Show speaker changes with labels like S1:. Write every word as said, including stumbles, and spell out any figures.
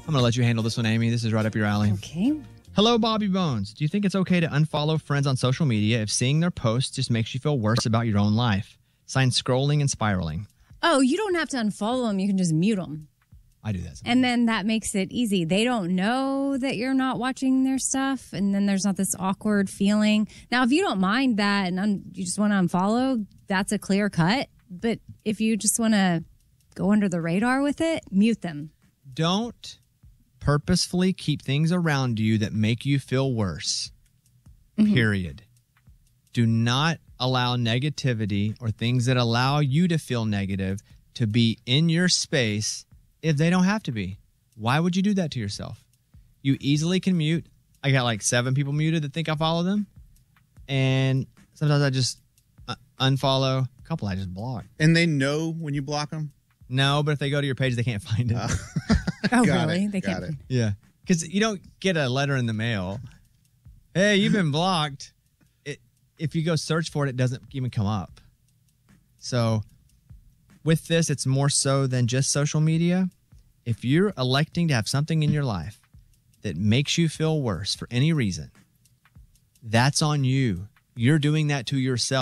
S1: I'm going to let you handle this one, Amy. This is right up your alley.
S2: Okay.
S1: Hello, Bobby Bones. Do you think it's okay to unfollow friends on social media if seeing their posts just makes you feel worse about your own life? Signed, Scrolling and Spiraling.
S2: Oh, you don't have to unfollow them. You can just mute them.
S1: I do that sometimes.
S2: And then that makes it easy. They don't know that you're not watching their stuff, and then there's not this awkward feeling. Now, if you don't mind that and un- you just want to unfollow, that's a clear cut. But if you just want to go under the radar with it, mute them.
S1: Don't purposefully keep things around you that make you feel worse. Mm-hmm. Period. Do not allow negativity or things that allow you to feel negative to be in your space if they don't have to be. Why would you do that to yourself? You easily can mute. I got like seven people muted that think I follow them. And sometimes I just uh, unfollow. A couple I just block.
S3: And they know when you block them?
S1: No, but if they go to your page, they can't find it. Uh,
S2: oh,
S3: got
S2: really?
S3: It,
S2: they
S3: got
S2: can't.
S3: it.
S1: Yeah. Because you don't get a letter in the mail. Hey, you've been blocked. It, if you go search for it, it doesn't even come up. So with this, it's more so than just social media. If you're electing to have something in your life that makes you feel worse for any reason, that's on you. You're doing that to yourself.